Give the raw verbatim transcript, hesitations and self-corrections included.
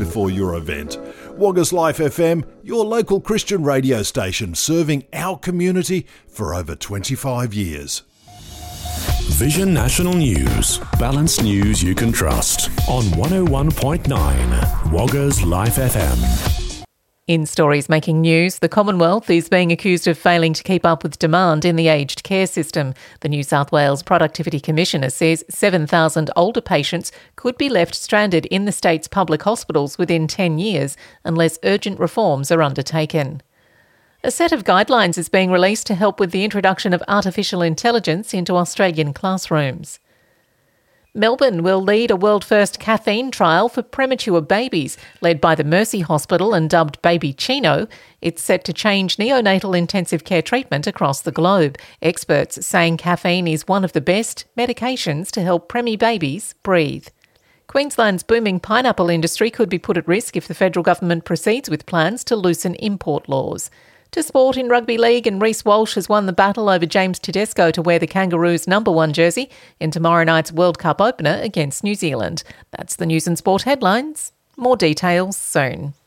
before your event. Wagga's Life F M, your local Christian radio station, serving our community for over twenty-five years. Vision National News. Balanced news you can trust. On one oh one point nine, Wagga's Life F M. In stories making news, the Commonwealth is being accused of failing to keep up with demand in the aged care system. The New South Wales Productivity Commissioner says seven thousand older patients could be left stranded in the state's public hospitals within ten years unless urgent reforms are undertaken. A set of guidelines is being released to help with the introduction of artificial intelligence into Australian classrooms. Melbourne will lead a world-first caffeine trial for premature babies, led by the Mercy Hospital and dubbed Baby Chino. It's set to change neonatal intensive care treatment across the globe. Experts saying caffeine is one of the best medications to help preemie babies breathe. Queensland's booming pineapple industry could be put at risk if the federal government proceeds with plans to loosen import laws. To sport in rugby league, and Reece Walsh has won the battle over James Tedesco to wear the Kangaroos' number one jersey in tomorrow night's World Cup opener against New Zealand. That's the news and sport headlines. More details soon.